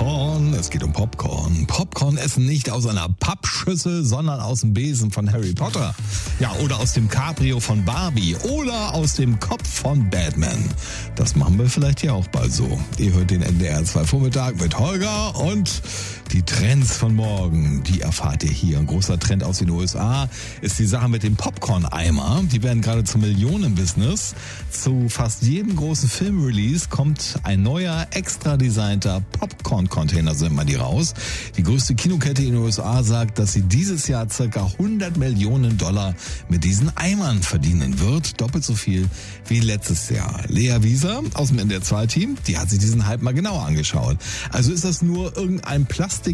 Popcorn. Es geht um Popcorn. Popcorn essen nicht aus einer Pappschüssel, sondern aus dem Besen von Harry Potter. Ja, oder aus dem Cabrio von Barbie oder aus dem Kopf von Batman. Das machen wir vielleicht hier auch bald so. Ihr hört den NDR 2 Vormittag mit Holger und die Trends von morgen, die erfahrt ihr hier. Ein großer Trend aus den USA ist die Sache mit dem Popcorn-Eimer. Die werden gerade zum Millionen-Business. Zu fast jedem großen Filmrelease kommt ein neuer, extra designter Popcorn-Container, sind mal die raus. Die größte Kinokette in den USA sagt, dass sie dieses Jahr ca. $100 Millionen mit diesen Eimern verdienen wird. Doppelt so viel wie letztes Jahr. Lea Wieser aus dem NDR 2-Team, die hat sich diesen Hype mal genauer angeschaut. Also ist das nur irgendein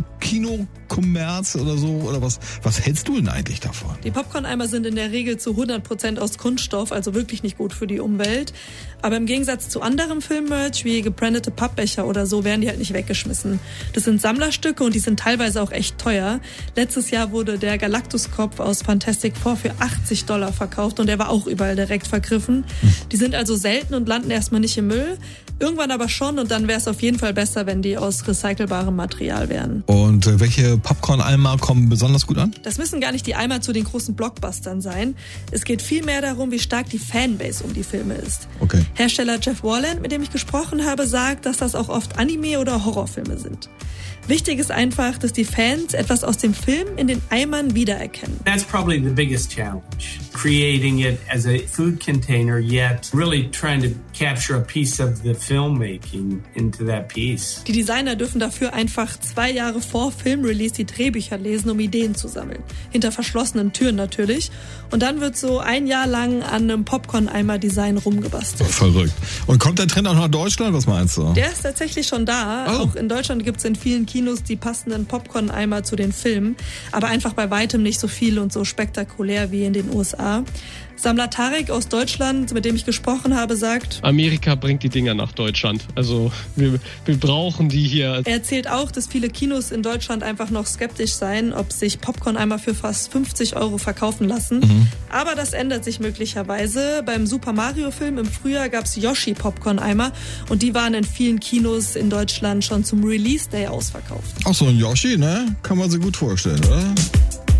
Plastik-Kino-Kommerz oder so? Oder was hältst du denn eigentlich davon? Die Popcorn-Eimer sind in der Regel zu 100% aus Kunststoff, also wirklich nicht gut für die Umwelt. Aber im Gegensatz zu anderem Filmmerch wie gebrandete Pappbecher oder so werden die halt nicht weggeschmissen. Das sind Sammlerstücke und die sind teilweise auch echt teuer. Letztes Jahr wurde der Galactus-Kopf aus Fantastic Four für $80 verkauft und der war auch überall direkt vergriffen. Die sind also selten und landen erstmal nicht im Müll. Irgendwann aber schon und dann wäre es auf jeden Fall besser, wenn die aus recycelbarem Material wären. Und welche Popcorn-Eimer kommen besonders gut an? Das müssen gar nicht die Eimer zu den großen Blockbustern sein. Es geht vielmehr darum, wie stark die Fanbase um die Filme ist. Okay. Hersteller Jeff Warland, mit dem ich gesprochen habe, sagt, dass das auch oft Anime- oder Horrorfilme sind. Wichtig ist einfach, dass die Fans etwas aus dem Film in den Eimern wiedererkennen. That's probably the biggest challenge. Creating it as a food container, yet really trying to capture a piece of the filmmaking into that piece. Die Designer dürfen dafür einfach 2 Jahre vor Filmrelease die Drehbücher lesen, um Ideen zu sammeln. Hinter verschlossenen Türen natürlich. Und dann wird so 1 Jahr lang an einem Popcorn-Eimer-Design rumgebastelt. Verrückt. Und kommt der Trend auch nach Deutschland? Was meinst du? Der ist tatsächlich schon da. Oh. Auch in Deutschland gibt es in vielen Kinos die passenden Popcorn-Eimer zu den Filmen. Aber einfach bei weitem nicht so viel und so spektakulär wie in den USA. Sammler Tarek aus Deutschland, mit dem ich gesprochen habe, sagt: Amerika bringt die Dinger nach Deutschland. Also wir brauchen die hier. Er erzählt auch, dass viele Kinos in Deutschland einfach noch skeptisch seien, ob sich Popcorn-Eimer für fast 50 € verkaufen lassen. Aber das ändert sich möglicherweise. Beim Super Mario-Film im Frühjahr gab es Yoshi-Popcorn-Eimer und die waren in vielen Kinos in Deutschland schon zum Release-Day ausverkauft. Ach so, ein Yoshi, ne? Kann man sich gut vorstellen, oder?